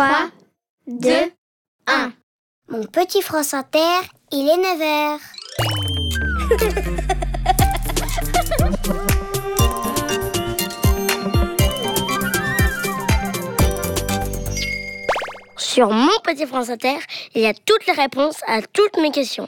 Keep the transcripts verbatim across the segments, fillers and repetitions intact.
trois, deux, un. Mon petit France Inter, il est neuf heures. Sur mon petit France Inter, il y a toutes les réponses à toutes mes questions.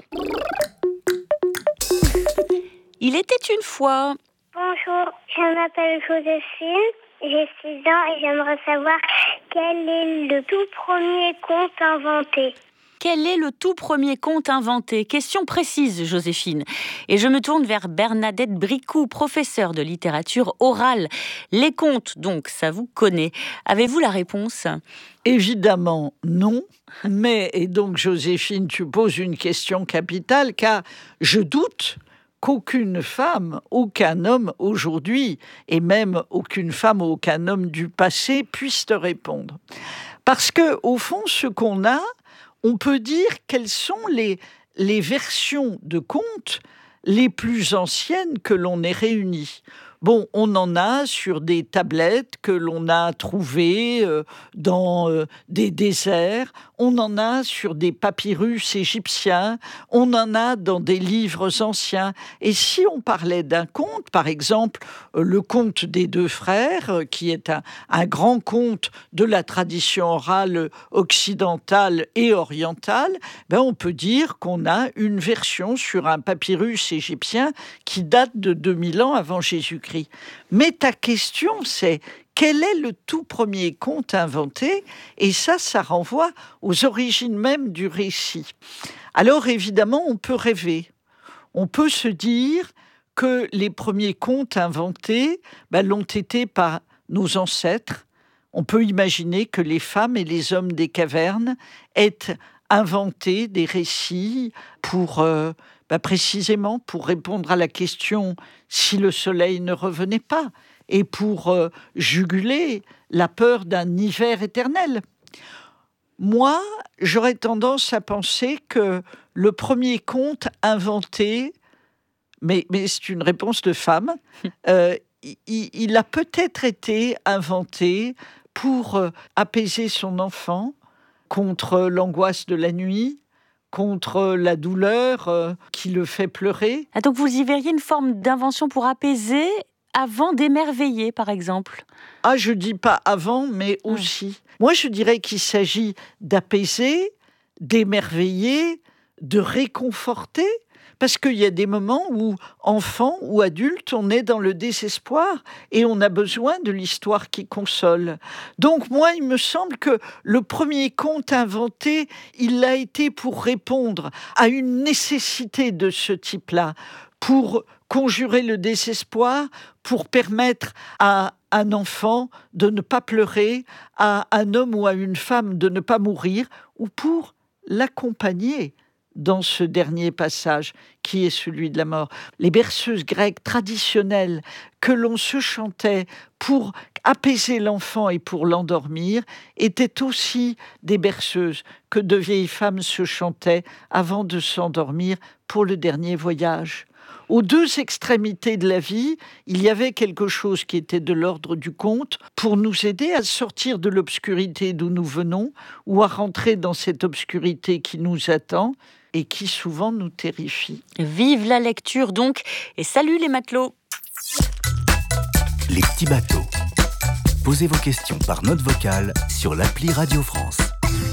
Il était une fois... Bonjour, je m'appelle Joséphine, j'ai six ans et j'aimerais savoir quel est le tout premier conte inventé. Quel est le tout premier conte inventé ? Question précise, Joséphine. Et je me tourne vers Bernadette Bricou, professeure de littérature orale. Les contes, donc, ça vous connaît. Avez-vous la réponse ? Évidemment, non. Mais, et donc, Joséphine, tu poses une question capitale, car je doute qu'aucune femme, aucun homme aujourd'hui, et même aucune femme ou aucun homme du passé puisse te répondre. Parce que, au fond, ce qu'on a, on peut dire quelles sont les, les versions de contes les plus anciennes que l'on ait réunies. Bon, on en a sur des tablettes que l'on a trouvées euh, dans euh, des déserts, on en a sur des papyrus égyptiens, on en a dans des livres anciens. Et si on parlait d'un conte, par exemple, euh, le conte des deux frères, euh, qui est un, un grand conte de la tradition orale occidentale et orientale, ben on peut dire qu'on a une version sur un papyrus égyptien qui date de deux mille ans avant Jésus-Christ. Mais ta question, c'est quel est le tout premier conte inventé ? Et ça, ça renvoie aux origines même du récit. Alors évidemment, on peut rêver. On peut se dire que les premiers contes inventés ben, l'ont été par nos ancêtres. On peut imaginer que les femmes et les hommes des cavernes aient inventé des récits pour... Euh, Ben précisément pour répondre à la question si le soleil ne revenait pas et pour euh, juguler la peur d'un hiver éternel. Moi, j'aurais tendance à penser que le premier conte inventé, mais, mais c'est une réponse de femme, euh, il, il a peut-être été inventé pour euh, apaiser son enfant contre l'angoisse de la nuit, contre la douleur euh, qui le fait pleurer. Ah, donc vous y verriez une forme d'invention pour apaiser avant d'émerveiller, par exemple ? Ah, je dis pas avant, mais aussi. Ah. Moi, je dirais qu'il s'agit d'apaiser, d'émerveiller, de réconforter, parce qu'il y a des moments où, enfant ou adulte, on est dans le désespoir et on a besoin de l'histoire qui console. Donc moi, il me semble que le premier conte inventé, il a été pour répondre à une nécessité de ce type-là, pour conjurer le désespoir, pour permettre à un enfant de ne pas pleurer, à un homme ou à une femme de ne pas mourir, ou pour l'accompagner dans ce dernier passage qui est celui de la mort. Les berceuses grecques traditionnelles que l'on se chantait pour apaiser l'enfant et pour l'endormir étaient aussi des berceuses que de vieilles femmes se chantaient avant de s'endormir pour le dernier voyage. Aux deux extrémités de la vie, il y avait quelque chose qui était de l'ordre du conte pour nous aider à sortir de l'obscurité d'où nous venons ou à rentrer dans cette obscurité qui nous attend et qui souvent nous terrifie. Vive la lecture donc, et salut les matelots. Les petits bateaux. Posez vos questions par note vocale sur l'appli Radio France.